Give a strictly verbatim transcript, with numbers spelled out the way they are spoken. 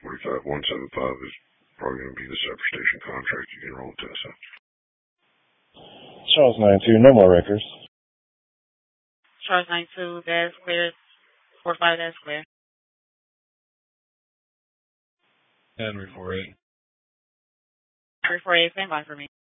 forty-five one seven five is probably going to be the separate station contract. You can roll Tessa. Charles nine two, no more records. Charles nine two, that's clear. four five, that's clear. Henry four eight. Henry four eight, stand by for me.